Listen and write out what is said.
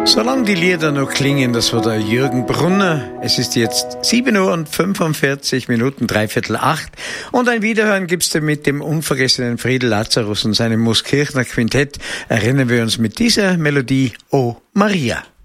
Solange die Lieder noch klingen, das war der Jürgen Brunner. Es ist jetzt 7 Uhr und 45 Minuten, 7:45. Und ein Wiederhören gibt's mit dem unvergessenen Friedel Lazarus und seinem Muskirchner Quintett. Erinnern wir uns mit dieser Melodie, O Maria.